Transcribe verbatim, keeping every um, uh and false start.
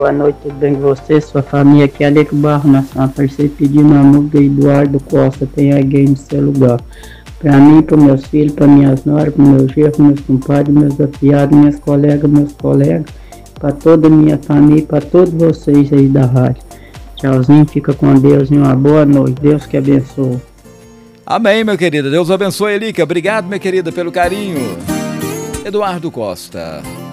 Boa noite, tudo bem com você? Sua família aqui é Aleco Barro, nação. Apareci pedindo uma música do Eduardo Costa, tem alguém no seu lugar. Pra mim, pros meus filhos, pra minhas noras, pros meus genros, meus compadres, meus afiados, minhas colegas, meus colegas, pra toda a minha família, pra todos vocês aí da rádio. Tchauzinho, fica com Deus e uma boa noite. Deus que abençoe. Amém, meu querido. Deus abençoe, Elica. Obrigado, minha querida, pelo carinho. Eduardo Costa.